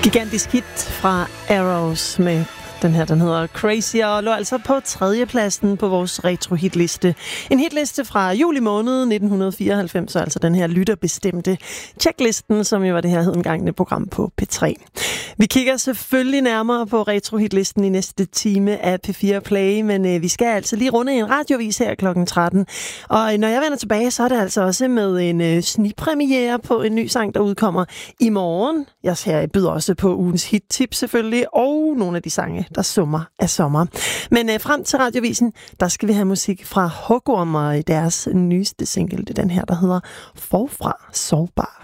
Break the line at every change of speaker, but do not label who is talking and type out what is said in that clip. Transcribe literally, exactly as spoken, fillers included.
Gigantisk hit fra Arrows med den her, den hedder Crazy, og lå altså på tredjepladsen på vores retro-hitliste. En hitliste fra juli måned nitten fireoghalvfems, altså den her lytterbestemte checklisten, som jo var det her hedengangne program på P tre. Vi kigger selvfølgelig nærmere på retro-hitlisten i næste time af P fire Play, men øh, vi skal altså lige runde en radiovis her klokken tretten. Og når jeg vender tilbage, så er det altså også med en øh, snigpremiere på en ny sang, der udkommer i morgen. Jeg her byder også på ugens hit-tip selvfølgelig, og nogle af de sange, der summer af sommer. Men øh, frem til radiovisen, der skal vi have musik fra Hugorm og deres nyeste single, det er den her, der hedder Forfra Sårbar.